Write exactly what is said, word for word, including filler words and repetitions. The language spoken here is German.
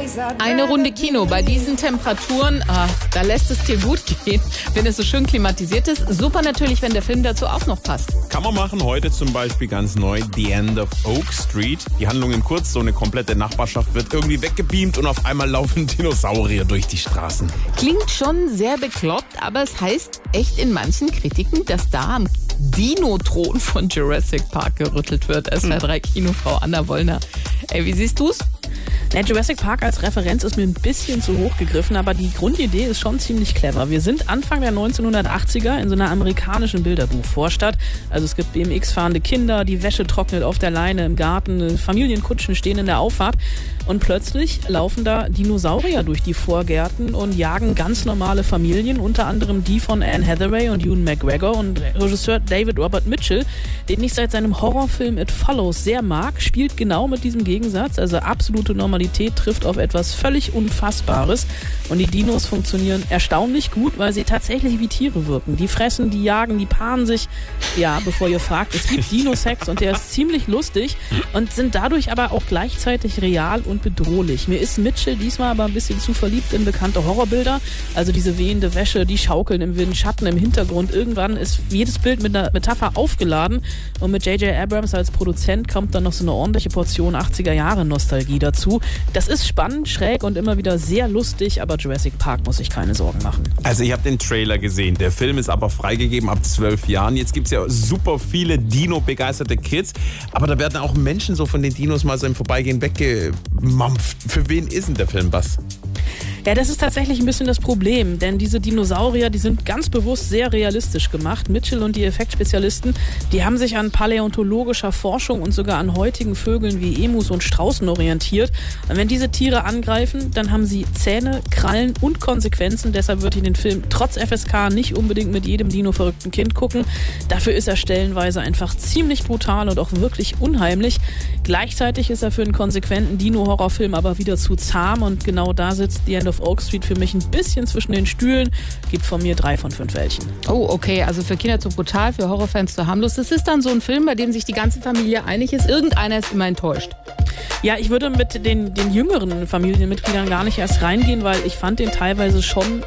Eine Runde Kino bei diesen Temperaturen, ah, da lässt es dir gut gehen, wenn es so schön klimatisiert ist. Super natürlich, wenn der Film dazu auch noch passt. Kann man machen, heute zum Beispiel ganz neu, The End of Oak Street. Die Handlung in kurz, so eine komplette Nachbarschaft wird irgendwie weggebeamt und auf einmal laufen Dinosaurier durch die Straßen. Klingt schon sehr bekloppt, aber es heißt echt in manchen Kritiken, dass da am Dino-Thron von Jurassic Park gerüttelt wird. S W R drei Kinofrau Anna Wollner. Ey, wie siehst du's? Ja, Jurassic Park als Referenz ist mir ein bisschen zu hoch gegriffen, aber die Grundidee ist schon ziemlich clever. Wir sind Anfang der neunzehnhundertachtziger in so einer amerikanischen Bilderbuchvorstadt. Also es gibt B M X-fahrende Kinder, die Wäsche trocknet auf der Leine im Garten, Familienkutschen stehen in der Auffahrt und plötzlich laufen da Dinosaurier durch die Vorgärten und jagen ganz normale Familien, unter anderem die von Anne Hathaway und Ewan McGregor, und Regisseur David Robert Mitchell, den ich seit seinem Horrorfilm It Follows sehr mag, spielt genau mit diesem Gegensatz, also absolute Normalität trifft auf etwas völlig Unfassbares, und die Dinos funktionieren erstaunlich gut, weil sie tatsächlich wie Tiere wirken. Die fressen, die jagen, die paaren sich. Ja, bevor ihr fragt, es gibt Dino-Sex und der ist ziemlich lustig und sind dadurch aber auch gleichzeitig real und bedrohlich. Mir ist Mitchell diesmal aber ein bisschen zu verliebt in bekannte Horrorbilder, also diese wehende Wäsche, die schaukeln im Wind, Schatten im Hintergrund. Irgendwann ist jedes Bild mit einer Metapher aufgeladen, und mit J J Abrams als Produzent kommt dann noch so eine ordentliche Portion achtziger Jahre Nostalgie dazu. Das ist spannend, schräg und immer wieder sehr lustig, aber Jurassic Park muss sich keine Sorgen machen. Also ich habe den Trailer gesehen, der Film ist aber freigegeben ab zwölf Jahren. Jetzt gibt es ja super viele Dino-begeisterte Kids, aber da werden auch Menschen so von den Dinos mal so im Vorbeigehen weggemampft. Für wen ist denn der Film was? Ja, das ist tatsächlich ein bisschen das Problem, denn diese Dinosaurier, die sind ganz bewusst sehr realistisch gemacht. Mitchell und die Effektspezialisten, die haben sich an paläontologischer Forschung und sogar an heutigen Vögeln wie Emus und Straußen orientiert. Und wenn diese Tiere angreifen, dann haben sie Zähne, Krallen und Konsequenzen. Deshalb würde ich den Film trotz F S K nicht unbedingt mit jedem Dino-verrückten Kind gucken. Dafür ist er stellenweise einfach ziemlich brutal und auch wirklich unheimlich. Gleichzeitig ist er für einen konsequenten Dino-Horrorfilm aber wieder zu zahm, und genau da sitzt The End of Oak Street für mich ein bisschen zwischen den Stühlen. Gibt von mir drei von fünf Welchen. Oh, okay, also für Kinder zu brutal, für Horrorfans zu harmlos. Das ist dann so ein Film, bei dem sich die ganze Familie einig ist. Irgendeiner ist immer enttäuscht. Ja, ich würde mit den, den jüngeren Familienmitgliedern gar nicht erst reingehen, weil ich fand den teilweise schon